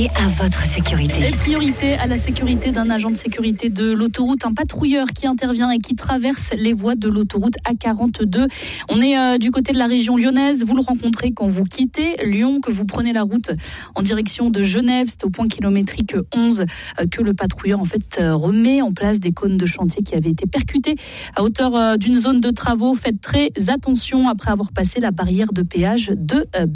Et à votre sécurité. Et priorité à la sécurité d'un agent de sécurité de l'autoroute, un patrouilleur qui intervient et qui traverse les voies de l'autoroute A42. On est du côté de la région lyonnaise. Vous le rencontrez quand vous quittez Lyon, que vous prenez la route en direction de Genève. C'est au point kilométrique 11 que le patrouilleur remet en place des cônes de chantier qui avaient été percutés à hauteur d'une zone de travaux. Faites très attention après avoir passé la barrière de péage de